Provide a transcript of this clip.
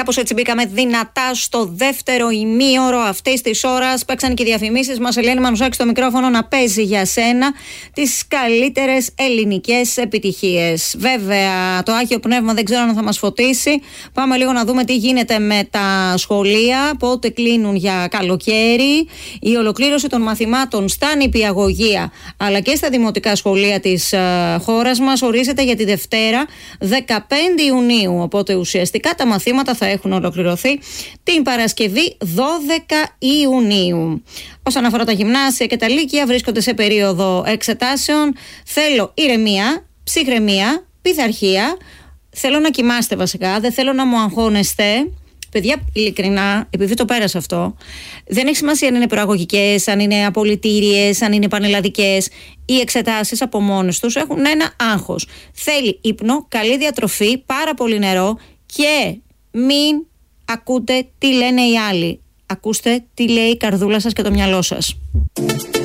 Κάπως έτσι μπήκαμε δυνατά στο δεύτερο ημίωρο αυτής της ώρας. Παίξαν και οι διαφημίσεις μας. Ελένη Μανουσάκη στο μικρόφωνο να παίζει για σένα τις καλύτερες ελληνικές επιτυχίες. Βέβαια, το Άγιο Πνεύμα δεν ξέρω αν θα μας φωτίσει. Πάμε λίγο να δούμε τι γίνεται με τα σχολεία, πότε κλείνουν για καλοκαίρι. Η ολοκλήρωση των μαθημάτων στα νηπιαγωγεία αλλά και στα δημοτικά σχολεία της χώρας μας ορίζεται για τη Δευτέρα 15 Ιουνίου. Οπότε ουσιαστικά τα μαθήματα θα έχουν ολοκληρωθεί την Παρασκευή 12 Ιουνίου. Όσον αφορά τα γυμνάσια και τα λύκεια, βρίσκονται σε περίοδο εξετάσεων. Θέλω ηρεμία, ψυχραιμία, πειθαρχία. Θέλω να κοιμάστε βασικά, δεν θέλω να μου αγχώνεστε. Παιδιά, ειλικρινά, επειδή το πέρασα αυτό, δεν έχει σημασία αν είναι προαγωγικές, αν είναι απολυτήριες, αν είναι πανελλαδικές. Οι εξετάσεις από μόνες τους έχουν ένα άγχος. Θέλει ύπνο, καλή διατροφή, πάρα πολύ νερό και μην ακούτε τι λένε οι άλλοι. Ακούστε τι λέει η καρδούλα σας και το μυαλό σας.